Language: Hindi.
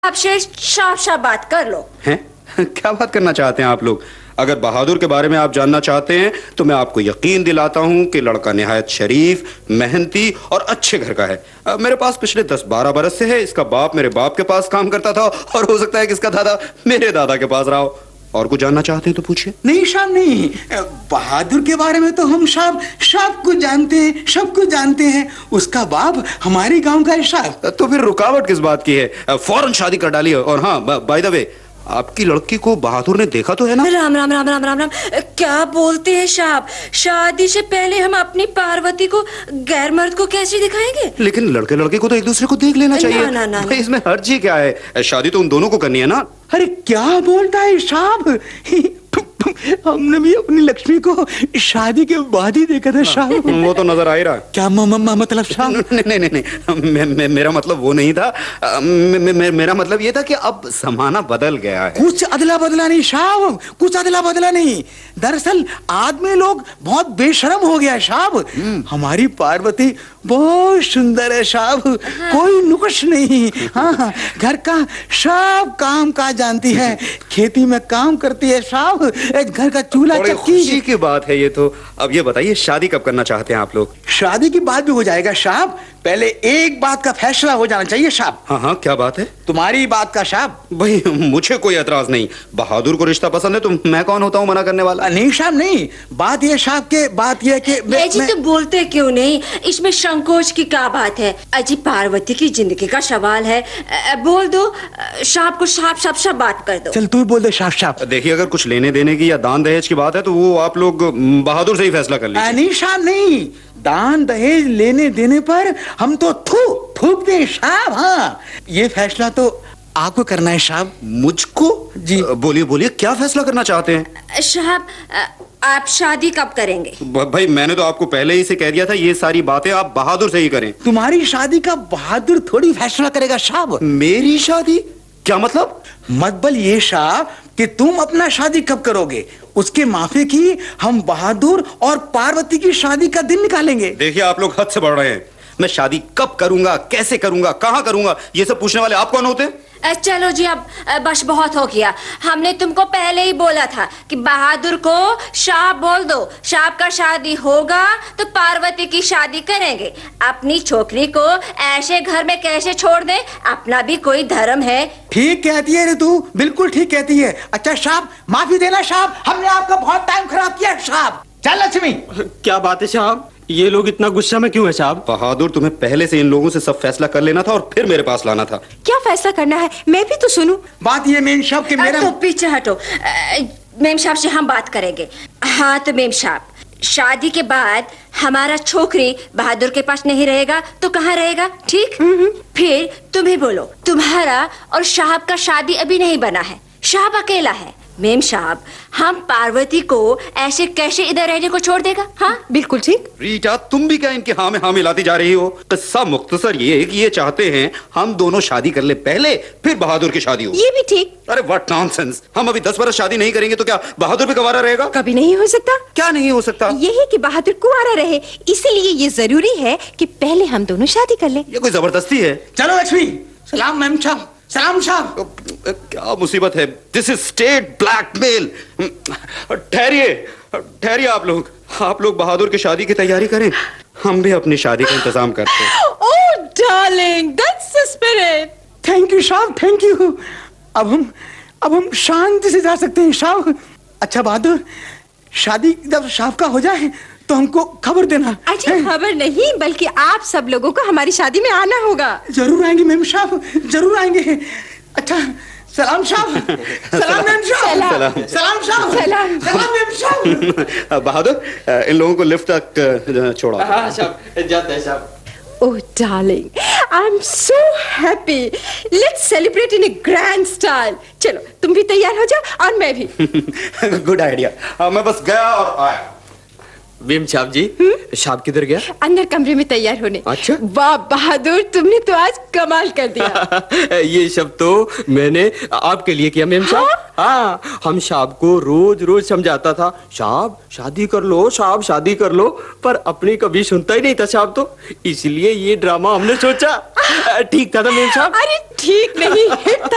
आपसे साफ साफ बात कर लो। हैं? क्या बात करना चाहते हैं आप लोग? अगर बहादुर के बारे में आप जानना चाहते हैं तो मैं आपको यकीन दिलाता हूं कि लड़का निहायत शरीफ, मेहनती और अच्छे घर का है। मेरे पास पिछले 10-12 बरस से है। इसका बाप मेरे बाप के पास काम करता था और हो सकता है कि इसका दादा मेरे दादा के पास रहा हो। और कुछ जानना चाहते हैं तो पूछिए। नहीं साहब नहीं, बहादुर के बारे में तो हम सब कुछ जानते हैं, सब कुछ जानते हैं। उसका बाप हमारे गांव का है साहब। तो फिर रुकावट किस बात की है? फौरन शादी कर डालिए। और हाँ, बाय द वे, आपकी लड़की को बहादुर ने देखा तो है ना? राम राम राम राम राम राम, क्या बोलते हैं साहब? शादी से पहले हम अपनी पार्वती को गैर मर्द को कैसे दिखाएंगे? लेकिन लड़के लड़के को तो एक दूसरे को देख लेना चाहिए। ना, ना, भाई इसमें हर्ज ही क्या है? शादी तो उन दोनों को करनी है ना। अरे क्या बोलता है साहब? हमने भी अपनी लक्ष्मी को शादी के बाद ही देखा था साहब। वो तो नजर आ ही रहा। क्या मतलब साहब? नहीं, मेरा मतलब वो नहीं था। मेरा मतलब ये था कि अब जमाना बदल गया है। कुछ अदला बदला नहीं साहब, कुछ अदला बदला नहीं। दरअसल आदमी लोग बहुत बेशर्म हो गया साहब। हमारी पार्वती बहुत सुंदर है साहब, कोई नुक्स नहीं। हाँ, घर का सब काम काज जानती है, खेती में काम करती है साहब, एक घर का चूल्हा चक्की। खुशी की बात है ये तो। अब ये बताइए, शादी कब करना चाहते हैं आप लोग? शादी की बात भी हो जाएगा साहब, पहले एक बात का फैसला हो जाना चाहिए साहब। हाँ, क्या बात है? तुम्हारी बात का साहब। भाई मुझे कोई एतराज नहीं, बहादुर को रिश्ता पसंद है तो मैं कौन होता हूँ मना करने वाला? नहीं साहब नहीं, बात ये साहब के बात ये कि जी तो बोलते क्यों नहीं? इसमें संकोच की क्या बात है? अजी पार्वती की जिंदगी का सवाल है, बोल दो साहब को, साफ साफ सब बात कर दो। चल तू बोल दे साफ साफ। देखिए, अगर कुछ लेने देने की या दान दहेज की बात है तो वो आप लोग बहादुर से ही फैसला कर लीजिए। नहीं साहब नहीं, दान दहेज लेने देने पर हम तो थूक दे साहब। हाँ, ये फैसला तो आपको करना है साहब। मुझको? जी बोलिए क्या फैसला करना चाहते हैं? साहब आप शादी कब करेंगे? भाई मैंने तो आपको पहले ही से कह दिया था, ये सारी बातें आप बहादुर से ही करें। तुम्हारी शादी का बहादुर थोड़ी फैसला करेगा साहब। मेरी शादी? क्या मतलब? मतलब ये साहब कि तुम अपना शादी कब करोगे, उसके माफी की हम बहादुर और पार्वती की शादी का दिन निकालेंगे। देखिए, आप लोग हद से बढ़ रहे हैं। मैं शादी कब करूंगा, कैसे करूंगा, कहां करूंगा, ये सब पूछने वाले आप कौन होते हैं? चलो जी, अब बस बहुत हो गया। हमने तुमको पहले ही बोला था कि बहादुर को शाह बोल दो, शाह का शादी होगा तो पार्वती की शादी करेंगे। अपनी छोकरी को ऐसे घर में कैसे छोड़ दे? अपना भी कोई धर्म है। ठीक कहती है रे तू, बिल्कुल ठीक कहती है। अच्छा साहब, माफी देना साहब, हमने आपका बहुत टाइम खराब किया साहब। चल लक्ष्मी। क्या बात है साहब, ये लोग इतना गुस्सा में क्यों है साहब? बहादुर, तुम्हें पहले से इन लोगों से सब फैसला कर लेना था और फिर मेरे पास लाना था। क्या फैसला करना है? मैं भी तो सुनूं। बात ये मेम साहब के मेरा तो पीछे हटो। मेम साहब से हम बात करेंगे। हाँ तो मेम साहब, शादी के बाद हमारा छोकरी बहादुर के पास नहीं रहेगा तो कहाँ रहेगा? ठीक। फिर तुम ही बोलो, तुम्हारा और साहब का शादी अभी नहीं बना है, साहब अकेला है। मेम साहब, हम पार्वती को ऐसे कैसे इधर रहने को छोड़ देगा? हाँ बिल्कुल ठीक। रीटा, तुम भी क्या इनके हाँ में हाँ मिलाती जा रही हो? किस्सा मुख्तसर ये चाहते हैं हम दोनों शादी कर ले पहले, फिर बहादुर की शादी हो। ये भी ठीक। अरे व्हाट नॉनसेंस! हम अभी 10 बरस शादी नहीं करेंगे तो क्या बहादुर भी गंवारा रहेगा? कभी नहीं हो सकता। क्या नहीं हो सकता? यही कि बहादुर कुंवारा रहे, इसीलिए ये जरूरी है कि पहले हम दोनों शादी कर लें। ये कोई जबरदस्ती है? चलो लक्ष्मी। सलाम मेम साहब, सलाम साहब। क्या मुसीबत है? This is state blackmail. ठहरिए आप लोग बहादुर की शादी की तैयारी करें, हम भी अपनी शादी का इंतजाम करते हैं। ओह darling, that's the spirit. Thank you साहब, थैंक यू। अब हम शांति से जा सकते हैं साहब। अच्छा बहादुर, शादी जब साहब का हो जाए तो हमको खबर देना। अच्छा, खबर नहीं बल्कि आप सब लोगों को हमारी शादी में आना होगा। जरूर आएंगे मेम साहब, जरूर आएंगे। अच्छा सलाम साहब। सलाम मेम साहब। सलाम साहब। सलाम मेम साहब। बहादुर, इन लोगों को लिफ्ट तक छोड़ा। हाँ साहब, जाते हैं साहब। Oh darling, I'm so happy. Let's celebrate in a grand style. चलो तुम भी तैयार हो जाओ और मैं भी। Good idea. मैं बस गया और आया। वीम साहब जी, साहब किधर गया? अंदर कमरे में तैयार होने। अच्छा। वाह बहादुर, तुमने तो आज कमाल कर दिया। ये सब तो मैंने आपके लिए किया मेम साहब। हाँ, हम साहब को रोज रोज समझाता था, साहब शादी कर लो, साहब शादी कर लो, पर अपनी कभी सुनता ही नहीं था साहब। तो इसलिए ये ड्रामा हमने सोचा। ठीक था ना मेम साहब? अरे ठीक नहीं